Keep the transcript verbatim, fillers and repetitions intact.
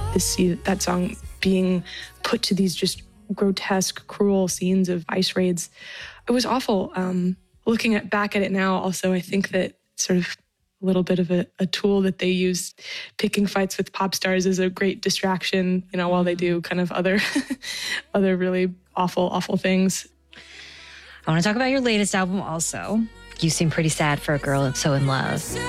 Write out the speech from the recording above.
to see that song being put to these just grotesque, cruel scenes of ICE raids. It was awful. Um, looking at back at it now, also, I think that sort of a little bit of a, a tool that they use, picking fights with pop stars, is a great distraction, you know, while they do kind of other, other really awful, awful things. I want to talk about your latest album also. You seem pretty sad for a girl so in love.